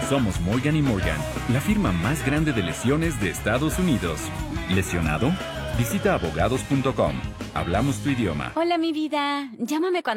Somos Morgan & Morgan, la firma más grande de lesiones de Estados Unidos. ¿Lesionado? Visita abogados.com. Hablamos tu idioma. Hola, mi vida. Llámame cuando